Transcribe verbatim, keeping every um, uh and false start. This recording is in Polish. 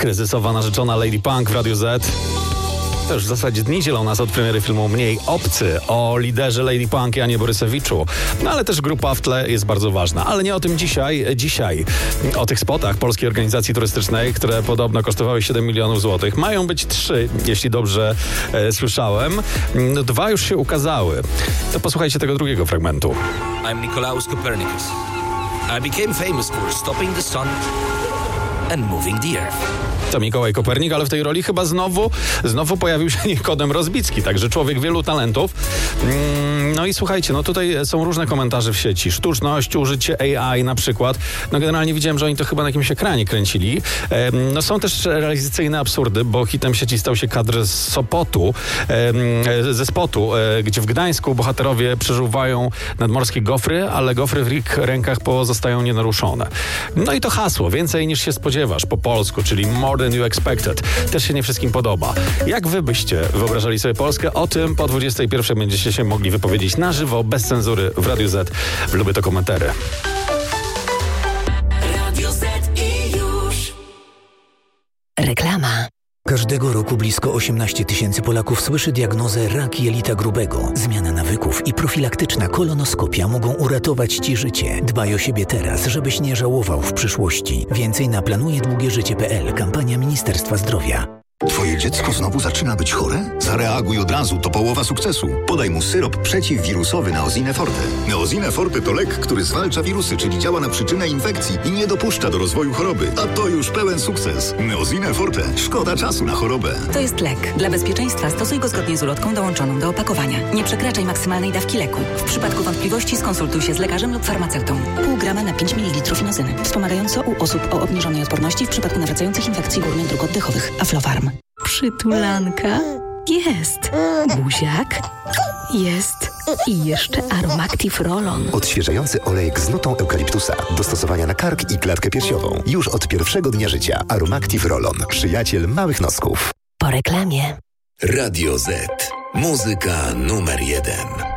Kryzysowa narzeczona Lady Punk w Radiu Z. To już w zasadzie dni dzielą nas od premiery filmu Mniej Obcy o liderze Lady Punk Janie Borysewiczu. No ale też grupa w tle jest bardzo ważna. Ale nie o tym dzisiaj. Dzisiaj o tych spotach Polskiej Organizacji Turystycznej, które podobno kosztowały siedem milionów złotych. Mają być trzy, jeśli dobrze e, słyszałem. No, dwa już się ukazały. To posłuchajcie tego drugiego fragmentu. I'm Nicolaus Copernicus. I became famous for stopping the sun and moving the earth. To Mikołaj Kopernik, ale w tej roli chyba znowu, znowu pojawił się Nikodem Rozbicki, także człowiek wielu talentów. No i słuchajcie, no tutaj są różne komentarze w sieci. Sztuczność, użycie A I na przykład. No generalnie widziałem, że oni to chyba na jakimś ekranie kręcili. No są też realizacyjne absurdy, bo hitem sieci stał się kadr z Sopotu, ze spotu, gdzie w Gdańsku bohaterowie przeżuwają nadmorskie gofry, ale gofry w ich rękach pozostają nienaruszone. No i to hasło, więcej niż się spodziewasz po polsku, czyli more than you expected. Też się nie wszystkim podoba. Jak wy byście wyobrażali sobie Polskę? O tym po dwudziestej pierwszej będziecie się mogli wypowiedzieć na żywo, bez cenzury w Radiu Z. Lubię to komentary. Radio Z i już. Reklama. Każdego roku blisko osiemnaście tysięcy Polaków słyszy diagnozę rak jelita grubego. Zmiana nawyków i profilaktyczna kolonoskopia mogą uratować ci życie. Dbaj o siebie teraz, żebyś nie żałował w przyszłości. Więcej na planuje długie życie kropka pe el. Kampania Ministerstwa Zdrowia. Twoje dziecko znowu zaczyna być chore? Zareaguj od razu, to połowa sukcesu. Podaj mu syrop przeciwwirusowy Neosine Forte. Neosine Forte to lek, który zwalcza wirusy, czyli działa na przyczynę infekcji i nie dopuszcza do rozwoju choroby. A to już pełen sukces. Neosine Forte. Szkoda czasu na chorobę. To jest lek. Dla bezpieczeństwa stosuj go zgodnie z ulotką dołączoną do opakowania. Nie przekraczaj maksymalnej dawki leku. W przypadku wątpliwości skonsultuj się z lekarzem lub farmaceutą. Pół grama na pięć mililitrów inozyny. Wspomagająco u osób o obniżonej odporności w przypadku nawracających infekcji górnych dróg oddechowych. Aflofarm. Przytulanka? Jest. Buziak? Jest. I jeszcze Aromactive Roll-On. Odświeżający olejek z nutą eukaliptusa. Do stosowania na kark i klatkę piersiową. Już od pierwszego dnia życia. Aromactive Roll-On. Przyjaciel małych nosków. Po reklamie. Radio Z. Muzyka numer jeden.